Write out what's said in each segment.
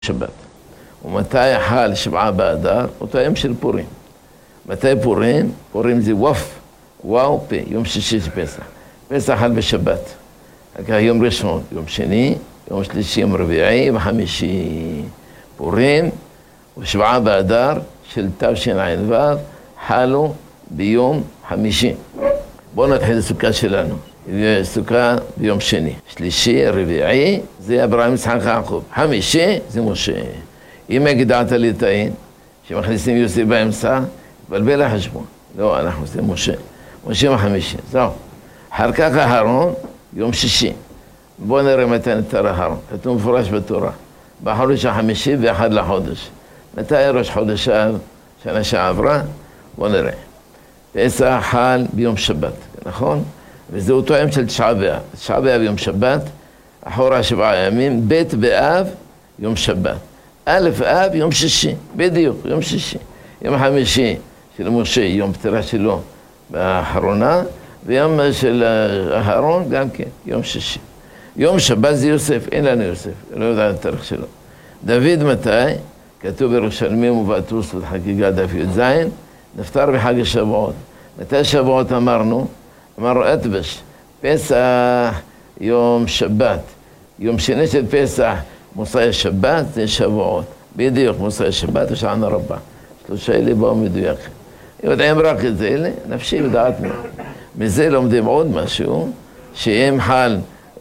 שבת. ומתי חל 7 באדר? אותו יום של פורים. מתי פורים? פורים זה ווף, וואו פה, יום שישי של פסח. פסח חל בשבת. אחר יום ראשון, יום שני, יום שלישי, יום רביעי וחמישי. פורים ו7 באדר של תשע"ו חלו ביום חמישי. בואו נתחיל לסוכה שלנו. סוכה ביום שני. שלישי, רביעי, זה אברהם, יצחק, יעקב. חמישי, זה משה. אם הגדעת ליטאים, שמכניסים יוסף באמצע, בלבל החשבון. לא, אנחנו זה משה. משה החמישי, זהו. אחר כך אהרון, יום שישי. בואו נראה מתי נתר אהרון. כתוב מפורש בתורה. בחודש החמישי ו1 לחודש. מתי ראש חודש אב, שנה שעברה? בואו נראה. פסח חל ביום שבת, נכון? וזה אותו יום של תשעה באב. תשעה באב יום שבת, אחורה 7 ימים, ב' באב יום שבת. א' אב יום שישי, בדיוק, יום שישי. יום חמישי של משה, יום פטירה שלו באחרונה, ויום של אהרון גם כן, יום שישי. יום שבת זה יוסף, אין לנו יוסף, לא יודע את התאריך שלו. דוד מתי? כתוב בירושלמים ובעטוס ובחגיגה דף י"ז, נפטר בחג השבועות. מתי שבועות אמרנו? אמרנו אתבש, פסח יום שבת. יום שני של פסח, מוסאי שבת, זה שבועות. בדיוק, מוסאי שבת ושענה רבה. 3 אלה באו מדויקים. יודעים רק את זה, אלה, נפשי ודעתנו. מזה לומדים עוד משהו, שאם חל,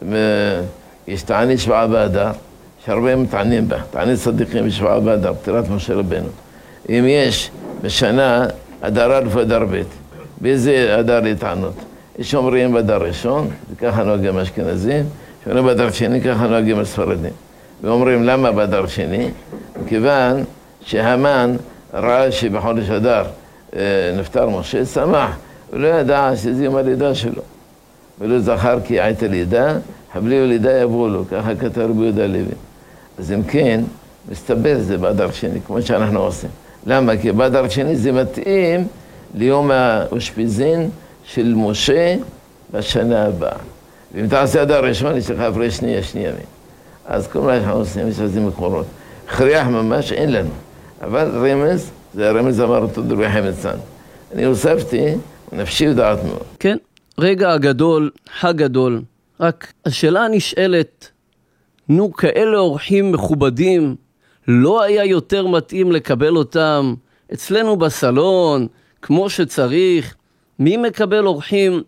יש תענית 7 באדר, שהרבה מתענים בה, תענית צדיקים 7 באדר, פטירת משה רבנו. אם יש בשנה אדר א' ואדר ב', באיזה אדר להתענות? יש אומרים באדר ראשון, וככה נוהגים אשכנזים, שאומרים באדר שני, ככה נוהגים הספרדים. ואומרים למה באדר שני? מכיוון שהמן ראה שבחודש אדר נפטר משה, שמח, ולא ידע שזה יום הלידה שלו. ולא זכר כי עת הלידה, חבלי ולידה יבואו לו, ככה כתב רבי יהודה הלוי. אז אם כן, מסתבר זה באדר שני, כמו שאנחנו עושים. למה? כי באדר שני זה מתאים ליום האושפיזין של משה בשנה הבאה. ואם תעשה אדר ראשון, יש לך הפרש שני ימים. אז כל מה שאנחנו עושים, יש לזה מקורות. הכרח ממש אין לנו. אבל רמז, זה הרמז אמר אותו דרבי חמצן. אני הוספתי, נפשי ודעת מאוד. כן, רגע הגדול, חג גדול. רק השאלה נשאלת, נו, כאלה אורחים מכובדים, לא היה יותר מתאים לקבל אותם אצלנו בסלון, כמו שצריך? מי מקבל אורחים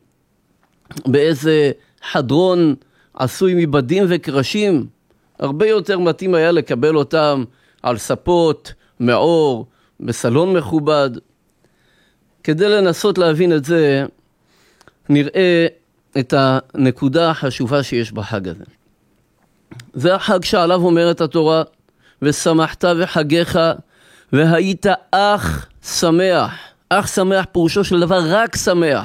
באיזה חדרון עשוי מבדים וקרשים? הרבה יותר מתאים היה לקבל אותם על ספות, מאור, בסלון מכובד. כדי לנסות להבין את זה, נראה את הנקודה החשובה שיש בחג הזה. זה החג שעליו אומרת התורה, ושמחת וחגיך, והיית אח שמח. אח שמח פירושו של דבר רק שמח.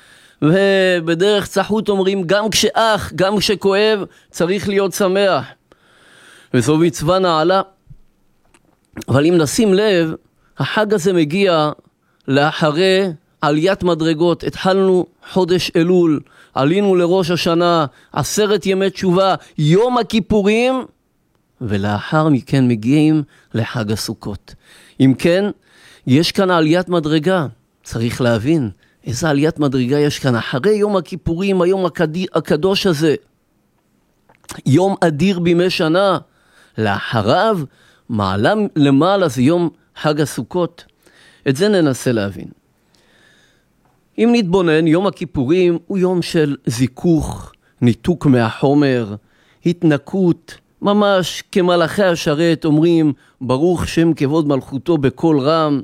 ובדרך צחות אומרים, גם כשאח, גם כשכואב, צריך להיות שמח. וזו מצווה נעלה. אבל אם נשים לב, החג הזה מגיע לאחרי עליית מדרגות. התחלנו חודש אלול, עלינו לראש השנה, 10 ימי תשובה, יום הכיפורים, ולאחר מכן מגיעים לחג הסוכות. אם כן, יש כאן עליית מדרגה. צריך להבין איזה עליית מדרגה יש כאן. אחרי יום הכיפורים, היום הקדוש הזה, יום אדיר בימי שנה, לאחריו מעלה למעלה זה יום חג הסוכות. את זה ננסה להבין. אם נתבונן, יום הכיפורים הוא יום של זיכוך, ניתוק מהחומר, התנקות, ממש כמלאכי השרת אומרים, ברוך שם כבוד מלכותו בכל רם,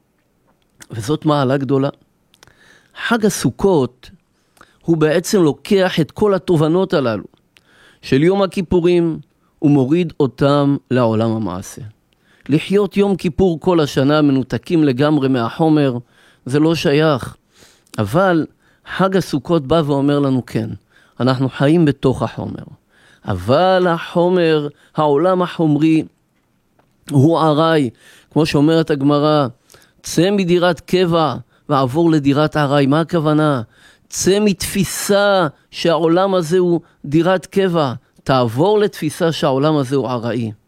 וזאת מעלה גדולה. חג הסוכות הוא בעצם לוקח את כל התובנות הללו של יום הכיפורים, ומוריד אותם לעולם המעשה. לחיות יום כיפור כל השנה מנותקים לגמרי מהחומר, זה לא שייך. אבל חג הסוכות בא ואומר לנו כן, אנחנו חיים בתוך החומר. אבל החומר, העולם החומרי, הוא ערי. כמו שאומרת הגמרא, צא מדירת קבע ועבור לדירת ערי. מה הכוונה? צא מתפיסה שהעולם הזה הוא דירת קבע. תעבור לתפיסה שהעולם הזה הוא עראי.